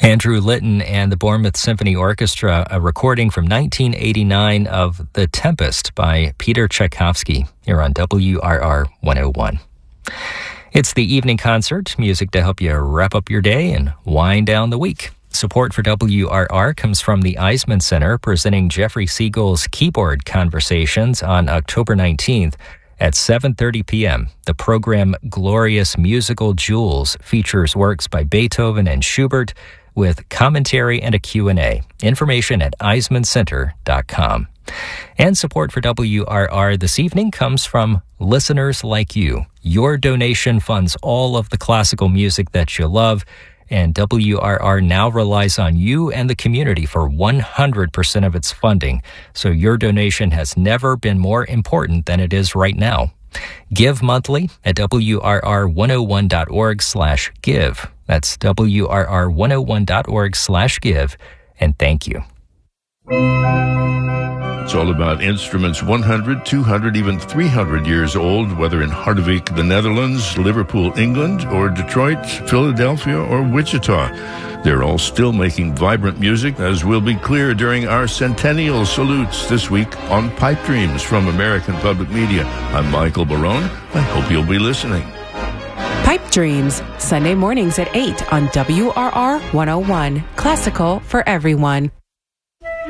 Andrew Litton and the Bournemouth Symphony Orchestra, a recording from 1989 of The Tempest by Peter Tchaikovsky here on WRR 101. It's the evening concert, music to help you wrap up your day and wind down the week. Support for WRR comes from the Eisman Center, presenting Jeffrey Siegel's Keyboard Conversations on October 19th at 7:30 p.m. The program Glorious Musical Jewels features works by Beethoven and Schubert with commentary and a Q&A. Information at eismancenter.com. And support for WRR this evening comes from listeners like you. Your donation funds all of the classical music that you love, and WRR now relies on you and the community for 100% of its funding. So your donation has never been more important than it is right now. Give monthly at WRR101.org/give. That's WRR101.org/give. And thank you. It's all about instruments 100, 200, even 300 years old, whether in Harderwijk, the Netherlands, Liverpool, England, or Detroit, Philadelphia, or Wichita. They're all still making vibrant music, as will be clear during our centennial salutes this week on Pipe Dreams from American Public Media. I'm Michael Barone. I hope you'll be listening. Pipe Dreams, Sunday mornings at 8 on WRR 101. Classical for everyone.